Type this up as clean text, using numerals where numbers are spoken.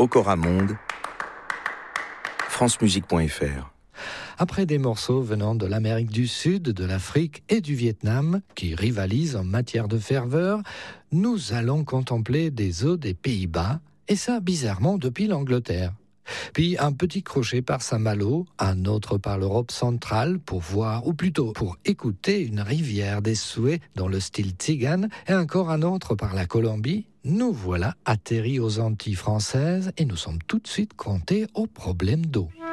Okora Monde, francemusique.fr. Après des morceaux venant de l'Amérique du Sud, de l'Afrique et du Vietnam, qui rivalisent en matière de ferveur, nous allons contempler des eaux des Pays-Bas, et ça bizarrement depuis l'Angleterre. Puis un petit crochet par Saint-Malo, un autre par l'Europe centrale pour voir, ou plutôt pour écouter une rivière des souhaits dans le style tzigane, et encore un autre par la Colombie. Nous voilà atterris aux Antilles françaises et nous sommes tout de suite confrontés au problème d'eau.